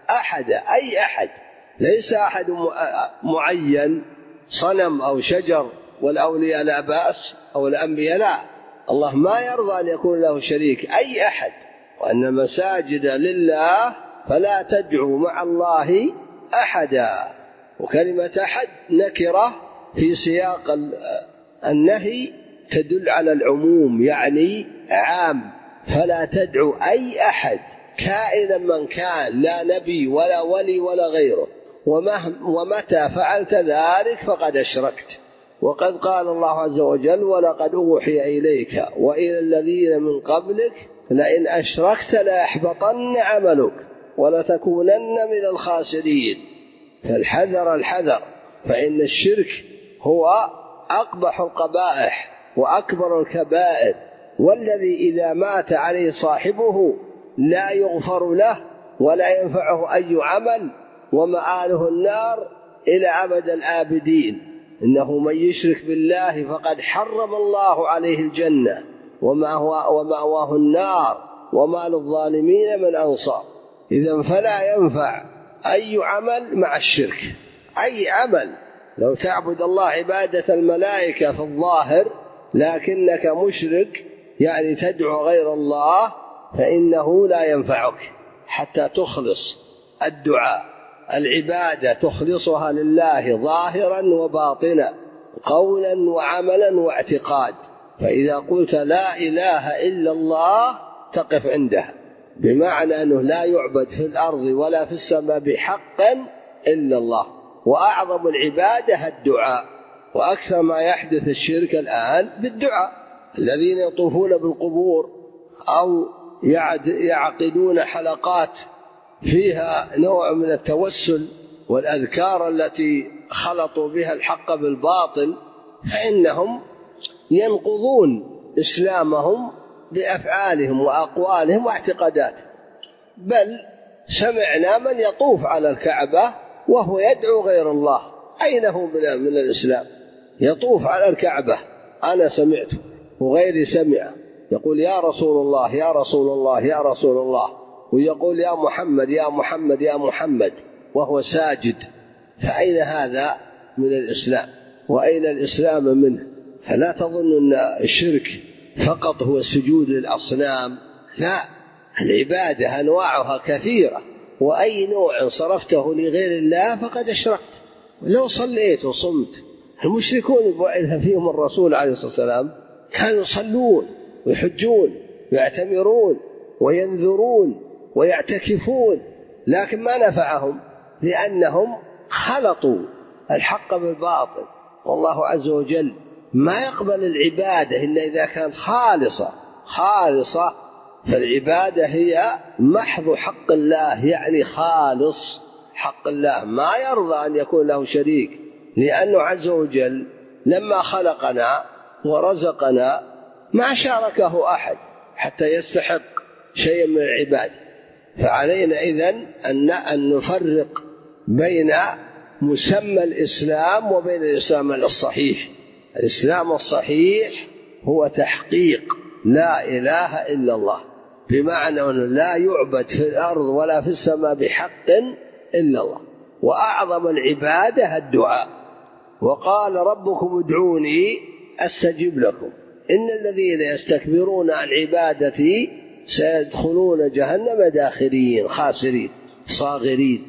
أي أحد، ليس أحد معين صنم أو شجر، والأولياء لا بأس أو الأنبياء لا، الله ما يرضى أن يكون له شريك، أي أحد. وأن المساجد لله فلا تدعوا مع الله أحدا. وكلمة أحد نكرة في سياق النهي تدل على العموم، يعني عام، فلا تدعو أي أحد كائنا من كان، لا نبي ولا ولي ولا غيره، ومتى فعلت ذلك فقد أشركت. وقد قال الله عز وجل ولقد أوحي إليك وإلى الذين من قبلك لئن أشركت ليحبطن عملك ولتكونن من الخاسرين. فالحذر، فإن الشرك هو أقبح القبائح وأكبر الكبائر، والذي إذا مات عليه صاحبه لا يغفر له ولا ينفعه أي عمل، ومآله النار إلى أبد الآبدين. إنه من يشرك بالله فقد حرم الله عليه الجنة ومأواه النار وما للظالمين من أنصار. إذن فلا ينفع أي عمل مع الشرك، أي عمل. لو تعبد الله عبادة الملائكة في الظاهر لكنك مشرك، يعني تدعو غير الله، فإنه لا ينفعك حتى تخلص الدعاء، العبادة تخلصها لله ظاهرا وباطنا، قولا وعملا واعتقاد. فإذا قلت لا إله إلا الله تقف عندها، بمعنى أنه لا يعبد في الأرض ولا في السماء بحق إلا الله. وأعظم العبادة الدعاء، وأكثر ما يحدث الشرك الآن بالدعاء. الذين يطوفون بالقبور أو يعقدون حلقات فيها نوع من التوسل والأذكار التي خلطوا بها الحق بالباطل، فإنهم ينقضون إسلامهم بأفعالهم وأقوالهم واعتقاداتهم. بل سمعنا من يطوف على الكعبة وهو يدعو غير الله، أين هو من الإسلام؟ يطوف على الكعبة، أنا سمعته وغيري سمع، يقول يا رسول الله يا رسول الله يا رسول الله، ويقول يا محمد يا محمد يا محمد وهو ساجد. فأين هذا من الإسلام؟ وأين الإسلام منه؟ فلا تظن أن الشرك فقط هو السجود للأصنام، لا، العبادة أنواعها كثيرة، وأي نوع صرفته لغير الله فقد أشركت. لو صليت وصمت، المشركون بعث فيهم الرسول عليه الصلاة والسلام كانوا يصلون ويحجون ويعتمرون وينذرون ويعتكفون، لكن ما نفعهم، لأنهم خلطوا الحق بالباطل. والله عز وجل ما يقبل العبادة إلا إذا كانت خالصة. فالعبادة هي محض حق الله، يعني خالص حق الله، ما يرضى أن يكون له شريك، لأنه عز وجل لما خلقنا ورزقنا ما شاركه أحد حتى يستحق شيئا من العبادة. فعلينا إذن أن نفرق بين مسمى الإسلام وبين الإسلام الصحيح. الإسلام الصحيح هو تحقيق لا إله إلا الله، بمعنى أنه لا يعبد في الأرض ولا في السماء بحق إلا الله. وأعظم العبادة الدعاء. وقال ربكم ادعوني أستجب لكم إن الذين يستكبرون عن عبادتي سيدخلون جهنم داخرين خاسرين صاغرين.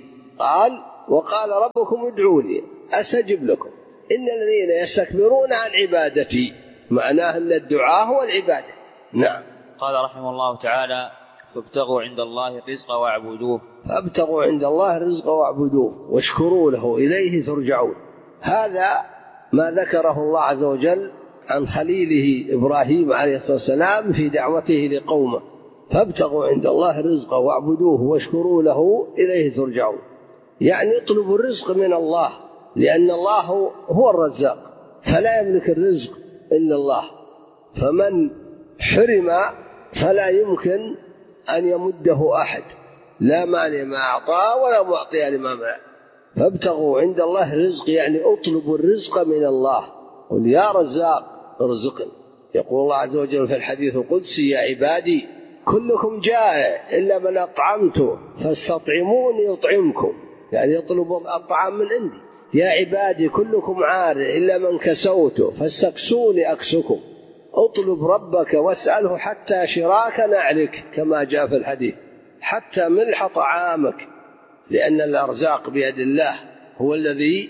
وقال ربكم ادعوني أستجب لكم إن الذين يستكبرون عن عبادتي، معناه أن الدعاء هو العبادة. نعم. قال رحمه الله تعالى: فابتغوا عند الله الرزق واعبدوه. فابتغوا عند الله الرزق واعبدوه واشكروا له إليه ترجعون. هذا ما ذكره الله عز وجل عن خليله إبراهيم عليه الصلاة والسلام في دعوته لقومه: فابتغوا عند الله الرزق واعبدوه واشكروا له إليه ترجعون. يعني اطلبوا الرزق من الله، لأن الله هو الرزاق، فلا يملك الرزق إلا الله، فمن حرم فلا يمكن أن يمده أحد، لا مانع ما أعطاه ولا معطي لما منع. فابتغوا عند الله الرزق يعني اطلبوا الرزق من الله. قل يا رزاق ارزقني. يقول الله عز وجل في الحديث القدسي: يا عبادي كلكم جائع إلا من أطعمته فاستطعموني أطعمكم، يعني يطلب الطعام من عندي. يا عبادي كلكم عار إلا من كسوته فاستكسوني أكسكم. اطلب ربك واسأله حتى شراك نعلك، كما جاء في الحديث، حتى ملح طعامك، لأن الأرزاق بيد الله، هو الذي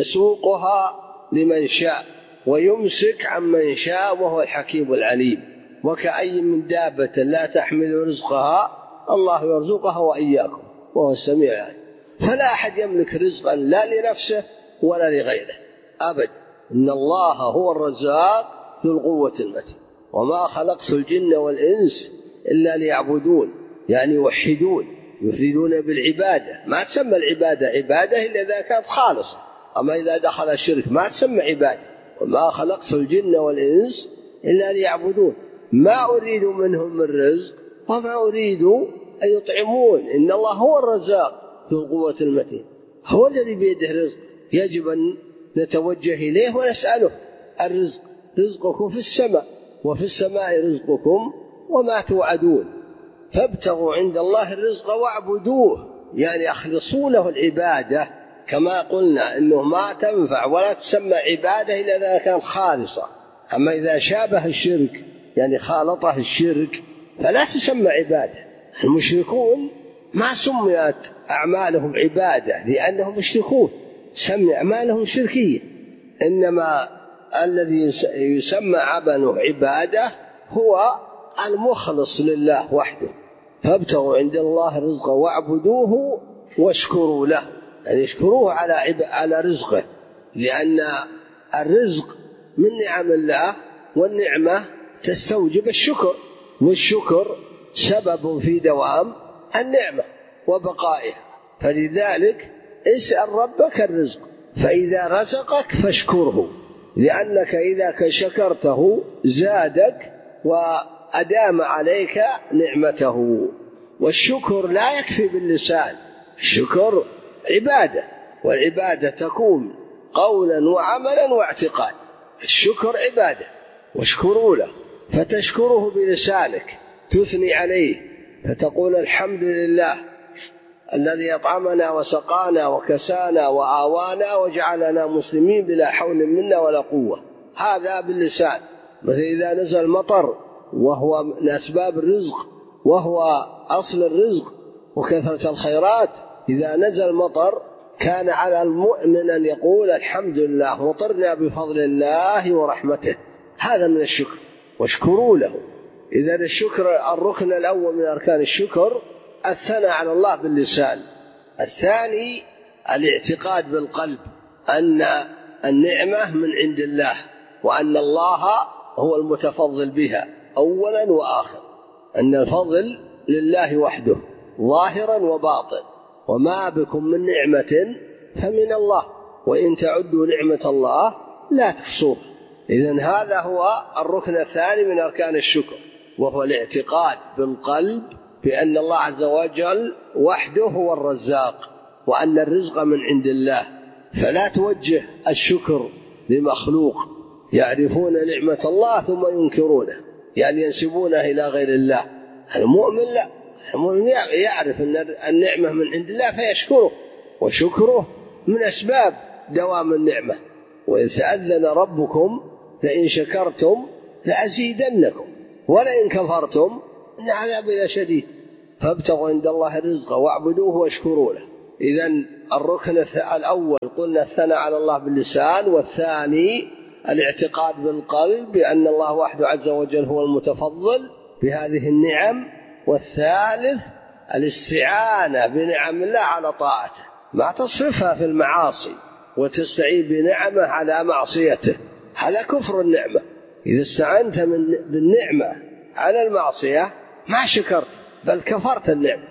يسوقها لمن شاء ويمسك عمن شاء، وهو الحكيم العليم. وكأي من دابة لا تحمل رزقها الله يرزقها وإياكم وهو السميع العليم. فلا أحد يملك رزقا لا لنفسه ولا لغيره أبدا. إن الله هو الرزاق ذو القوة المتين. وما خلقت الجن والإنس إلا ليعبدون، يعني يوحدون يفردون بالعبادة. ما تسمى العبادة عبادة إلا إذا كانت خالصة، أما إذا دخل الشرك ما تسمى عبادة. وما خلقت الجن والإنس إلا ليعبدون ما أريد منهم من رزق وما أريد أن يطعمون. إن الله هو الرزاق ذو القوة المتين، هو الذي بيده رزق، يجب أن نتوجه إليه ونسأله الرزق. رزقكم في السماء وفي السماء رزقكم وما توعدون. فابتغوا عند الله الرزق واعبدوه، يعني أخلصوا له العبادة، كما قلنا إنه ما تنفع ولا تسمى عبادة إلا إذا كان خالصة. أما إذا شابه الشرك يعني خالطه الشرك فلا تسمى عبادة. المشركون ما سميت أعمالهم عبادة لأنهم مشركون، سمي أعمالهم شركية. إنما الذي يسمى عمله عبادة هو المخلص لله وحده. فابتغوا عند الله الرزق واعبدوه واشكروا له، يعني اشكروه على رزقه، لأن الرزق من نعم الله، والنعمة تستوجب الشكر، والشكر سبب في دوام النعمة وبقائها. فلذلك اسأل ربك الرزق، فإذا رزقك فاشكره، لأنك إذا شكرته زادك وأدام عليك نعمته. والشكر لا يكفي باللسان، الشكر عبادة، والعبادة تكون قولا وعملا واعتقاد. الشكر عبادة، واشكروا له، فتشكره بلسانك، تثني عليه، فتقول الحمد لله الذي أطعمنا وسقانا وكسانا وآوانا وجعلنا مسلمين بلا حول منا ولا قوة. هذا باللسان. مثل إذا نزل مطر وهو من أسباب الرزق وهو أصل الرزق وكثرة الخيرات، إذا نزل مطر كان على المؤمن أن يقول الحمد لله مطرنا بفضل الله ورحمته. هذا من الشكر، واشكروا له. إذا الشكر الركن الأول من أركان الشكر الثناء على الله باللسان. الثاني الاعتقاد بالقلب أن النعمة من عند الله، وأن الله هو المتفضل بها أولا وآخر، أن الفضل لله وحده ظاهرا وباطن، وما بكم من نعمة فمن الله وإن تعدوا نعمة الله لا تحصوها. إذن هذا هو الركن الثاني من أركان الشكر، وهو الاعتقاد بالقلب بأن الله عز وجل وحده هو الرزاق، وأن الرزق من عند الله. فلا توجه الشكر لمخلوق يعرفون نعمة الله ثم ينكرونه، يعني ينسبونه إلى غير الله. المؤمن لا، المؤمن يعرف أن النعمة من عند الله فيشكره، وشكره من أسباب دوام النعمة. وإذ تأذن ربكم لئن شكرتم لأزيدنكم ولئن كفرتم إن عذابي لشديد فابتغوا عند الله الرزق واعبدوه واشكروا له. إذن الركن الأول قلنا الثناء على الله باللسان، والثاني الاعتقاد بالقلب بأن الله وحده عز وجل هو المتفضل بهذه النعم، والثالث الاستعانة بنعم الله على طاعته، ما تصرفها في المعاصي وتستعين بنعمه على معصيته، هذا كفر النعمة. إذا استعنت بالنعمة على المعصية ما شكرت بل كفرت النعمة.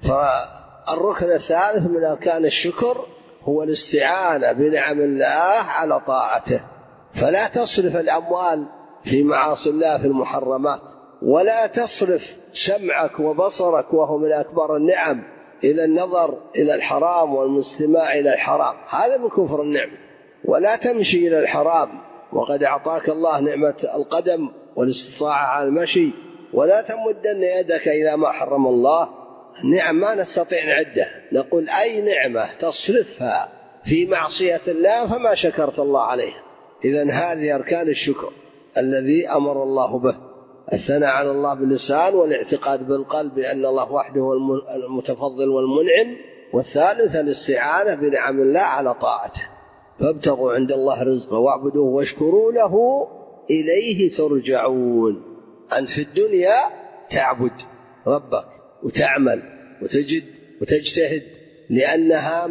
فالركن الثالث من أركان الشكر هو الاستعانة بنعم الله على طاعته، فلا تصرف الأموال في معاصي الله في المحرمات، ولا تصرف سمعك وبصرك وهو من أكبر النعم إلى النظر إلى الحرام والاستماع إلى الحرام، هذا من كفر النعمة. ولا تمشي إلى الحرام وقد أعطاك الله نعمة القدم والاستطاعة على المشي، ولا تمدن يدك إلى ما حرم الله. نعم ما نستطيع نعدها، نقول أي نعمة تصرفها في معصية الله فما شكرت الله عليها. إذن هذه أركان الشكر الذي أمر الله به: الثناء على الله باللسان، والاعتقاد بالقلب بأن الله وحده هو المتفضل والمنعم، والثالث الاستعانة بنعم الله على طاعته. فابتغوا عند الله رزقا واعبدوه واشكروا له إليه ترجعون. أنت في الدنيا تعبد ربك وتعمل وتجد وتجتهد، لأنها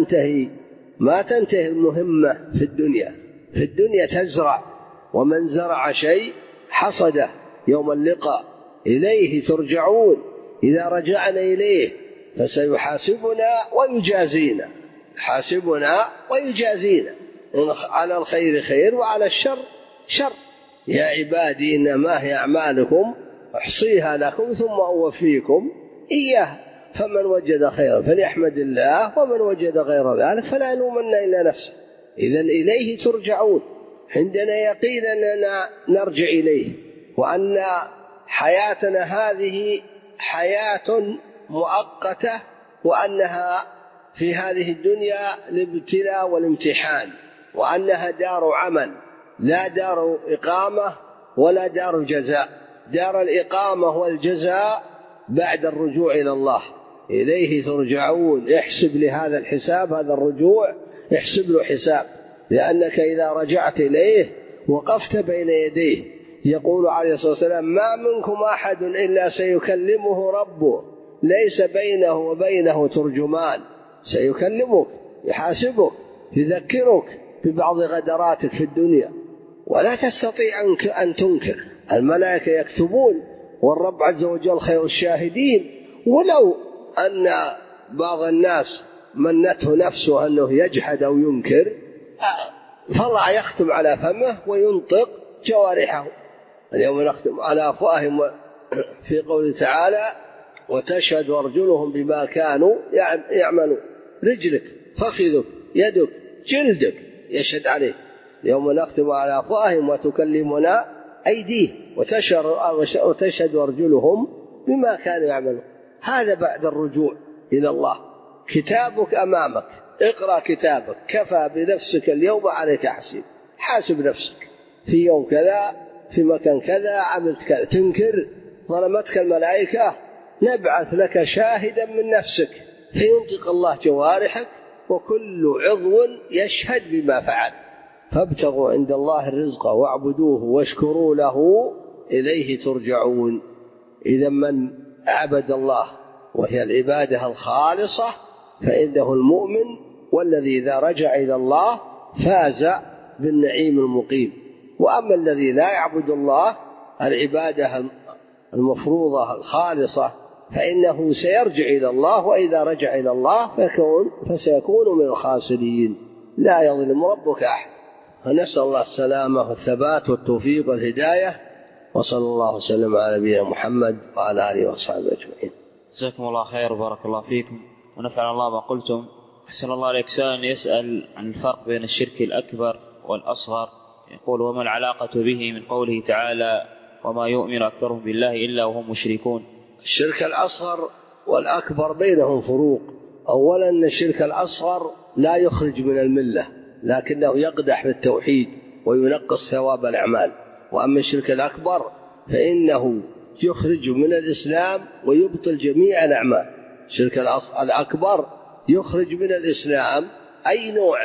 ما تنتهي المهمة في الدنيا. في الدنيا تزرع، ومن زرع شيء حصده يوم اللقاء. إليه ترجعون، إذا رجعنا إليه فسيحاسبنا ويجازينا، حاسبنا ويجازينا، على الخير خير وعلى الشر شر. يا عبادي إنما هي أعمالكم أحصيها لكم ثم أوفيكم إياها، فمن وجد خيرا فليحمد الله، ومن وجد غير ذلك فلا يلومن إلا نفسه. إذن إليه ترجعون، عندنا يقين أننا نرجع إليه، وأن حياتنا هذه حياة مؤقتة، وأنها في هذه الدنيا الابتلاء والامتحان، وأنها دار عمل لا دار إقامة ولا دار جزاء. دار الإقامة والجزاء بعد الرجوع إلى الله. إليه ترجعون، احسب لهذا الحساب، هذا الرجوع احسب له حساب، لأنك إذا رجعت إليه وقفت بين يديه. يقول عليه الصلاة والسلام: ما منكم أحد إلا سيكلمه ربه ليس بينه وبينه ترجمان. سيكلمك، يحاسبك، يذكرك ببعض غدراتك في الدنيا، ولا تستطيع أن تنكر. الملائكة يكتبون، والرب عز وجل خير الشاهدين. ولو أن بعض الناس منته نفسه أنه يجحد أو ينكر، فالله يختم على فمه وينطق جوارحه. اليوم نختم على أفواههم في قوله تعالى: وتشهد أرجلهم بما كانوا يعملون. رجلك، فخذك، يدك، جلدك يشهد عليه. اليوم نختم على أفواههم وتكلمنا أيديه وتشهد أرجلهم بما كانوا يعملون. هذا بعد الرجوع إلى الله. كتابك أمامك، اقرأ كتابك، كفى بنفسك اليوم عليك حسيب. حاسب نفسك في يوم كذا في مكان كذا عملت كذا. تنكر ظلمتك الملائكة، نبعث لك شاهدا من نفسك، فينطق الله جوارحك وكل عضو يشهد بما فعل. فابتغوا عند الله الرزق واعبدوه واشكروا له إليه ترجعون. إذا من عبد الله وهي العبادة الخالصة فإنه المؤمن، والذي إذا رجع إلى الله فاز بالنعيم المقيم. وأما الذي لا يعبد الله العبادة المفروضة الخالصة فإنه سيرجع إلى الله، وإذا رجع إلى الله فسيكون من الخاسرين. لا يظلم ربك أحد. فنسأل الله السلامة والثبات والتوفيق والهداية، وصلى الله وسلم على نبينا محمد وعلى آله وصحبه أجمعين. جزاكم الله خير وبارك الله فيكم ونفعل الله ما قلتم. أحسن الله عليك. سائل يسأل عن الفرق بين الشرك الأكبر والأصغر، يقول: وما العلاقة به من قوله تعالى: وما يؤمن أكثرهم بالله إلا وهم مشركون؟ الشرك الأصغر والأكبر بينهم فروق. أولا أن الشرك الأصغر لا يخرج من الملة، لكنه يقدح في التوحيد وينقص ثواب الأعمال. وأما الشرك الأكبر فإنه يخرج من الإسلام ويبطل جميع الأعمال. الشرك الأكبر يخرج من الإسلام أي نوع